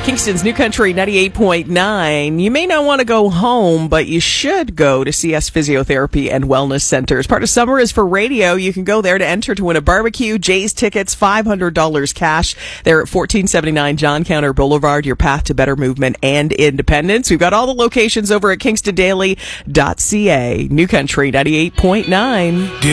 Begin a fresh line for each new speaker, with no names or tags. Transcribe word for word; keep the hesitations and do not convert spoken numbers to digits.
Kingston's New Country ninety-eight point nine. You may not want to go home, but you should go to C S Physiotherapy and Wellness Centers. Part of summer is for radio. You can go there to enter to win a barbecue, Jay's tickets, five hundred dollars cash. They're at fourteen seventy-nine John Counter Boulevard, your path to better movement and independence. We've got all the locations over at kingston daily dot c a. New Country ninety-eight point nine.